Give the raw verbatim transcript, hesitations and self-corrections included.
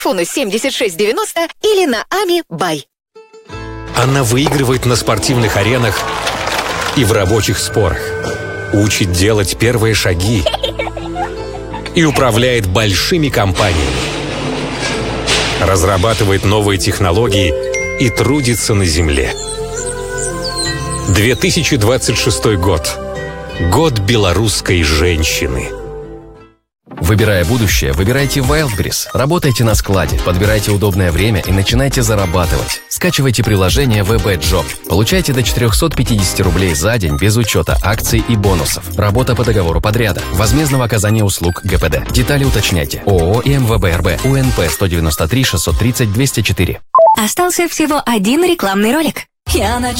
Фону семьдесят шесть девяносто или на Ами Бай. Она выигрывает на спортивных аренах и в рабочих спорах, учит делать первые шаги и управляет большими компаниями, разрабатывает новые технологии и трудится на земле. две тысячи двадцать шестой год. Год белорусской женщины. Выбирая будущее, выбирайте Wildberries. Работайте на складе, подбирайте удобное время и начинайте зарабатывать. Скачивайте приложение ви би Job. Получайте до четырехсот пятидесяти рублей за день без учета акций и бонусов. Работа по договору подряда. Возмездного оказания услуг гэ пэ дэ. Детали уточняйте. ООО и эм вэ бэ эр бэ. у эн пэ сто девяносто три шестьсот тридцать двести четыре. Остался всего один рекламный ролик. Я начну